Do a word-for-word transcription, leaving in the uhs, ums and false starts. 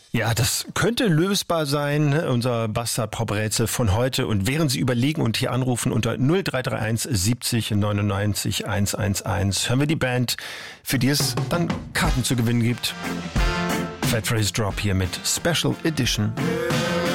Ja, das könnte lösbar sein, unser Bastard-Pop-Rätsel von heute. Und während Sie überlegen und hier anrufen unter null drei drei eins siebzig neunundneunzig hundertelf, hören wir die Band, für die es dann Karten zu gewinnen gibt. Fat Phrase Drop hier mit Special Edition.